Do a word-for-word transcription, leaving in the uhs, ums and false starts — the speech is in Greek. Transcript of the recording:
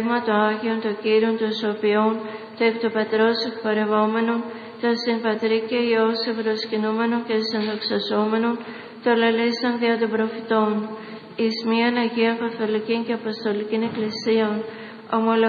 το Άγιον, το Κύριον, το Σοφιών, το εκ του Πατρός εκπορευόμενον, το συν Πατρί και Υιός ευρωσκηνούμενον και συνδοξασόμενον, το λαλήσαν δια των προφητών, εις μίαν Αγίαν Καθολικήν και Αποστολικήν Εκκλησίαν, ομολογώ